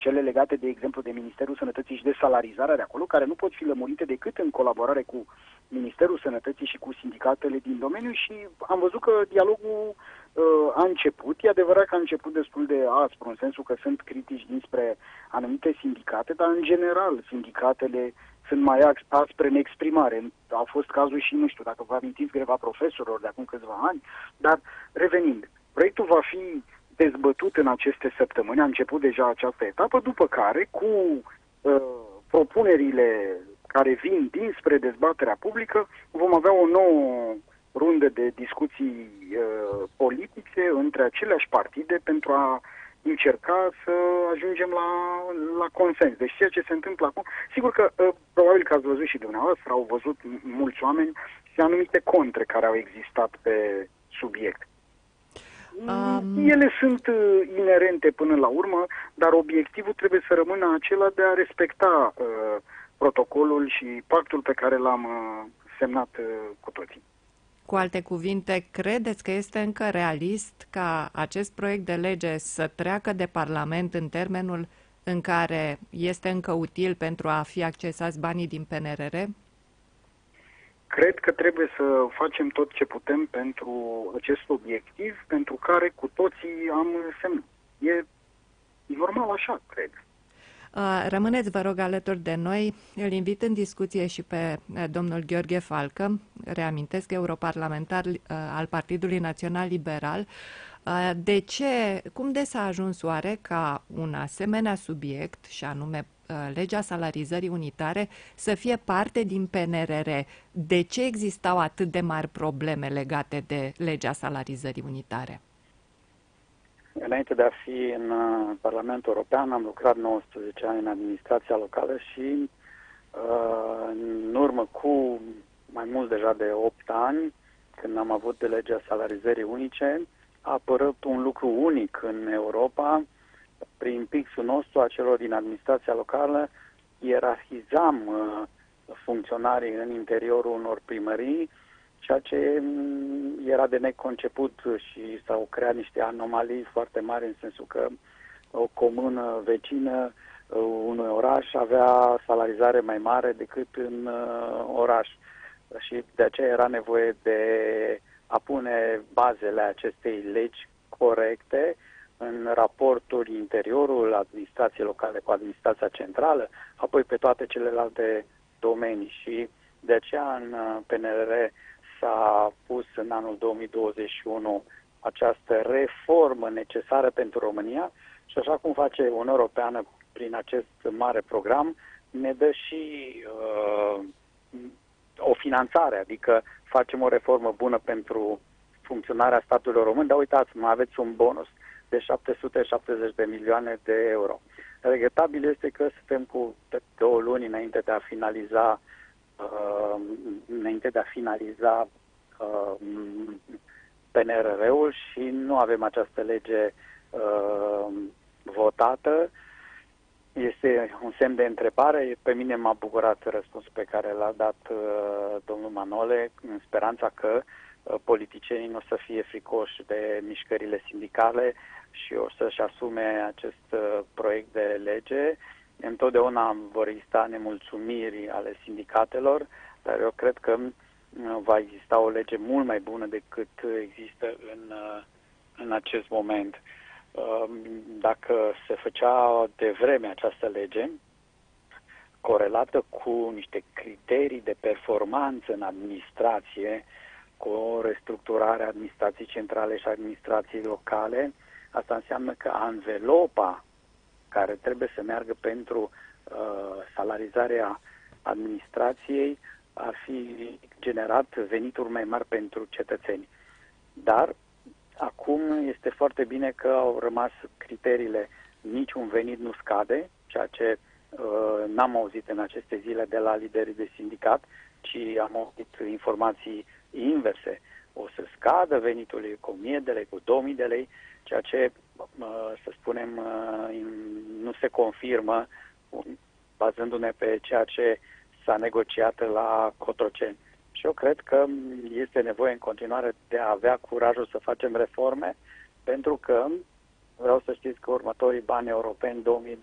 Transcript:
cele legate, de exemplu, de Ministerul Sănătății și de salarizarea de acolo, care nu pot fi lămurite decât în colaborare cu Ministerul Sănătății și cu sindicatele din domeniu, și am văzut că dialogul a început. E adevărat că a început destul de aspru, în sensul că sunt critici dinspre anumite sindicate, dar în general sindicatele sunt mai aspre în exprimare. A fost cazul și, nu știu, dacă vă amintiți, greva profesorilor de acum câțiva ani, dar revenind, proiectul va fi dezbătut în aceste săptămâni, a început deja această etapă, după care, cu propunerile care vin dinspre dezbaterea publică, vom avea o nouă rundă de discuții politice între aceleași partide pentru a încerca să ajungem la consens. Deci ceea ce se întâmplă acum, sigur că probabil că ați văzut și dumneavoastră, au văzut mulți oameni și anumite contre care au existat pe subiect. Ele sunt inerente până la urmă, dar obiectivul trebuie să rămână acela de a respecta protocolul și pactul pe care l-am semnat cu toții. Cu alte cuvinte, credeți că este încă realist ca acest proiect de lege să treacă de Parlament în termenul în care este încă util pentru a fi accesați banii din PNRR? Cred că trebuie să facem tot ce putem pentru acest obiectiv, pentru care cu toții am semnat. E normal așa, cred. Rămâneți, vă rog, alături de noi. Îl invit în discuție și pe domnul Gheorghe Falcă, reamintesc, europarlamentar al Partidului Național Liberal. Cum de s-a ajuns oare ca un asemenea subiect, și anume legea salarizării unitare, să fie parte din PNRR? De ce existau atât de mari probleme legate de legea salarizării unitare? Înainte de a fi în Parlamentul European, am lucrat 19 ani în administrația locală și în urmă cu mai mult deja de 8 ani, când am avut de legea salarizării unice, a apărut un lucru unic în Europa. Prin pixul nostru, a celor din administrația locală, ierarhizam funcționarii în interiorul unor primării, ceea ce era de neconceput și s-au creat niște anomalii foarte mari, în sensul că o comună vecină unui oraș avea salarizare mai mare decât în oraș. Și de aceea era nevoie de a pune bazele acestei legi corecte în raportul interiorul administrației locale cu administrația centrală, apoi pe toate celelalte domenii. Și de aceea în PNRR s-a pus în anul 2021 această reformă necesară pentru România și așa cum face Uniunea Europeană prin acest mare program, ne dă și o finanțare, adică facem o reformă bună pentru funcționarea statului român, dar uitați, mai aveți un bonus de 770 de milioane de euro. Regretabil este că suntem cu 2 luni înainte de a finaliza PNRR-ul și nu avem această lege votată. Este un semn de întrebare. Pe mine m-a bucurat răspunsul pe care l-a dat domnul Manole, în speranța că politicienii nu o să fie fricoși de mișcările sindicale și o să-și asume acest proiect de lege. Întotdeauna vor exista nemulțumiri ale sindicatelor, dar eu cred că va exista o lege mult mai bună decât există în acest moment. Dacă se făcea de vreme această lege, corelată cu niște criterii de performanță în administrație, cu o restructurare a administrației centrale și administrației locale, asta înseamnă că anvelopa care trebuie să meargă pentru salarizarea administrației ar fi generat venituri mai mari pentru cetățeni. Dar acum este foarte bine că au rămas criteriile niciun venit nu scade, ceea ce n-am auzit în aceste zile de la liderii de sindicat, ci am auzit informații inverse. O să scadă veniturile cu 1000 de lei, cu 2000 de lei, ceea ce, să spunem, nu se confirmă bazându-ne pe ceea ce s-a negociat la Cotroceni. Și eu cred că este nevoie în continuare de a avea curajul să facem reforme, pentru că vreau să știți că următorii bani europeni 2020